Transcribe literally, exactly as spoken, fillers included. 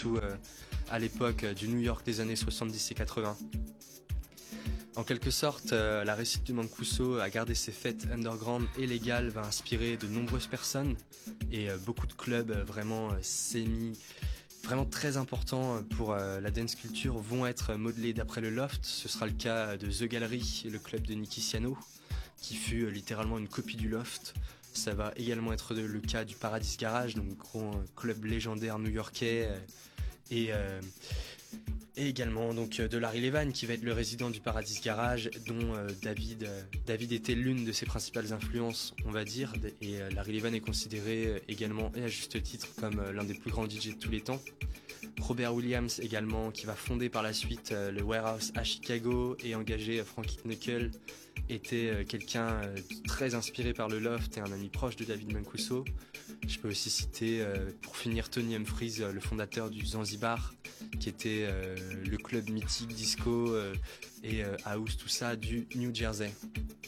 surtout euh, à l'époque du New York des années soixante-dix et quatre-vingts. En quelque sorte, euh, la réussite de Mancuso à garder ses fêtes underground et légales va inspirer de nombreuses personnes et euh, beaucoup de clubs euh, vraiment euh, semi, vraiment très importants pour euh, la dance culture vont être modelés d'après le loft. Ce sera le cas de The Gallery, le club de Nicky Siano, qui fut euh, littéralement une copie du loft. Ça va également être le cas du Paradise Garage, donc gros euh, club légendaire new-yorkais euh, et euh, Et également donc de Larry Levan qui va être le résident du Paradise Garage dont euh, David, euh, David était l'une de ses principales influences on va dire et euh, Larry Levan est considéré euh, également et à juste titre comme euh, l'un des plus grands D J de tous les temps. Robert Williams également qui va fonder par la suite euh, le Warehouse à Chicago et engager euh, Frankie Knuckle était euh, quelqu'un euh, très inspiré par le loft et un ami proche de David Mancuso. Je peux aussi citer euh, pour finir Tony Humphries, euh, le fondateur du Zanzibar qui était euh, le club mythique disco euh, et euh, house tout ça du New Jersey.